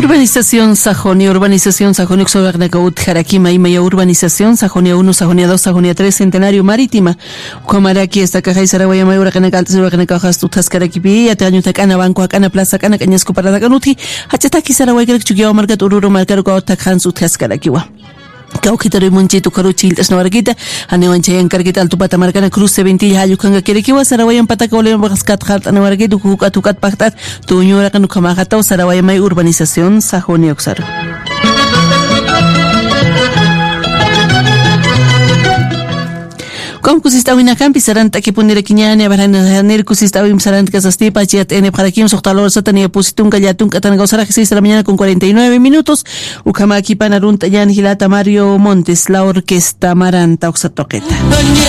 Urbanización Sajonia, Oxobernacaut, Jarakima, Imaya, Urbanización Sajonia 1, Sajonia 2, Sajonia 3, Centenario Marítima. Cuamaraki, esta caja y Sarawaya, Mayura, Canacaltes, Uranacajas, Tutas, Caraquipi, Ataño, Tacana, Banco, Acana, Plaza, Cana, Cañasco, Paradacanuti, Hachataki, Sarawaya, Chukia, Marcat, Ururo, Marcaruca, Takan, Sutas, Caraquiwa. Kaukitaro Monchito Karuchiltas Navarguita, Anewanchayan Carguita Altupata Marcana Cruz Seventilla Hayukanga Kerekiwa, Sarawayan Patacolean Bascat Hat, Anavarguito, Kukatukat Pactat, Tuñura Canucamajata, Sarawayamay Urbanización, Sajonia Oxar. Como kusista wina campi saranta que poner kiñane barana ner kusista wim saranta casasti pachiat en para quien soxtalor satania positum gallatun katanga usara que 6 de la mañana con 49 minutos ukama aquí panarunta yan hilata Mario Montes la orquesta Maranta Oxatoqueta.